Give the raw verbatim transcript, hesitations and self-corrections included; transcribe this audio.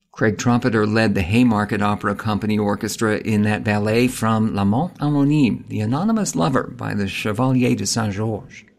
Craig Trumpeter led the Haymarket Opera Company Orchestra in that ballet from L'Amant Anonyme, The Anonymous Lover by the Chevalier de Saint-Georges.